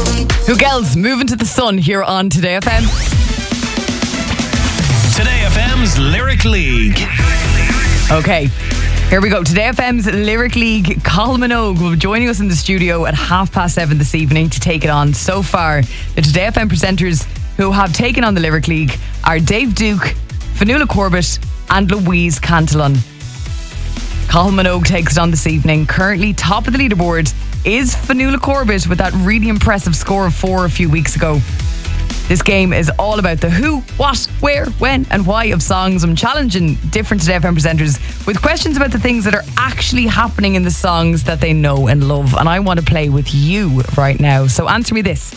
Who else? Moving to the sun here on Today FM. Today FM's Lyric League. Okay, here we go. Today FM's Lyric League. Colin Minogue will be joining us in the studio at 7:30 this evening to take it on. So far, the Today FM presenters who have taken on the Lyric League are Dave Duke, Fionnuala Corbett and Louise Cantillon. Colin Minogue takes it on this evening. Currently top of the leaderboard is Fionnuala Corbett with that really impressive score of 4 a few weeks ago. This game is all about the who, what, where, when and why of songs. I'm challenging different Today FM presenters with questions about the things that are actually happening in the songs that they know and love. And I want to play with you right now. So answer me this.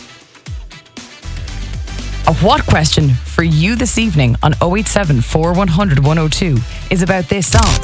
A what question for you this evening on 087 4100 102 is about this song?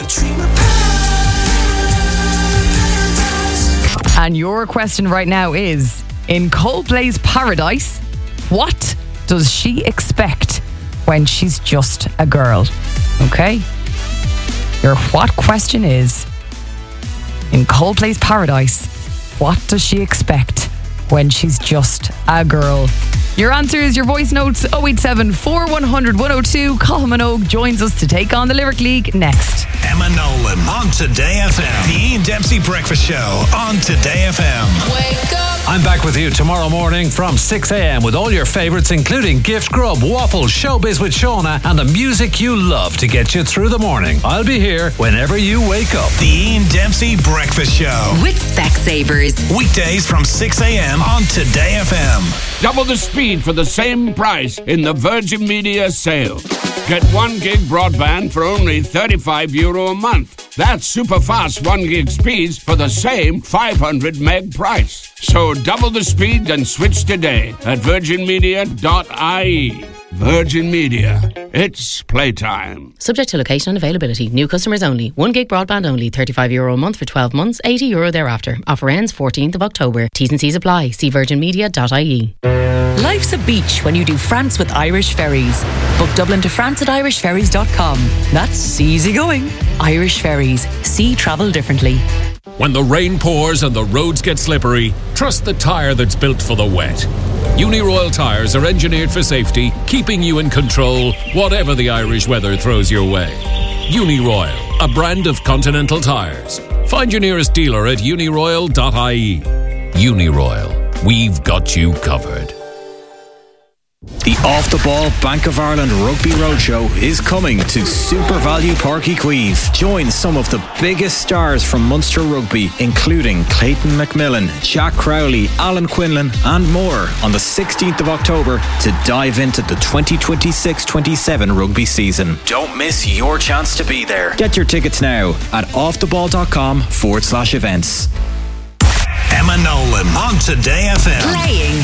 And your question right now is, in Coldplay's Paradise, what does she expect when she's just a girl? Okay? Your what question is, in Coldplay's Paradise, what does she expect when she's just a girl? Your answer is your voice notes 087 4100 102. Colin Minogue joins us to take on the Lyric League next. Emma Nolan on Today FM. The Ian Dempsey Breakfast Show on Today FM. Wake up. I'm back with you tomorrow morning from 6 a.m. with all your favourites, including Gift Grub, Waffles, Showbiz with Shauna, and the music you love to get you through the morning. I'll be here whenever you wake up. The Ian Dempsey Breakfast Show. With Specsavers. Weekdays from 6 a.m. on Today FM. Double the speed for the same price in the Virgin Media sale. Get 1 gig broadband for only €35 a month. That's super fast 1 gig speeds for the same 500 meg price. So double the speed and switch today at virginmedia.ie. Virgin Media. It's playtime. Subject to location and availability. New customers only. 1 gig broadband only. €35 a month for 12 months. €80 thereafter. Offer ends 14th of October. T's and C's apply. See virginmedia.ie. Life's a beach when you do France with Irish Ferries. Book Dublin to France at irishferries.com. That's easy going. Irish Ferries. See travel differently. When the rain pours and the roads get slippery, trust the tyre that's built for the wet. Uniroyal tyres are engineered for safety, keeping you in control, whatever the Irish weather throws your way. Uniroyal, a brand of Continental tyres. Find your nearest dealer at uniroyal.ie. Uniroyal, we've got you covered. The Off The Ball Bank of Ireland Rugby Roadshow is coming to Super Value Park Queeve. Join some of the biggest stars from Munster Rugby, including Clayton McMillan, Jack Crowley, Alan Quinlan and more on the 16th of October to dive into the 2026-27 rugby season. Don't miss your chance to be there. Get your tickets now at offtheball.com/events. Emma Nolan on Today FM. Playing